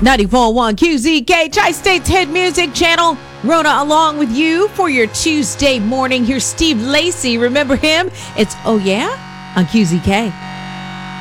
94.1 QZK, Tri-State's Hit Music Channel. Rona along with you for your Tuesday morning. Here's Steve Lacy. Remember him? It's Oh Yeah on QZK.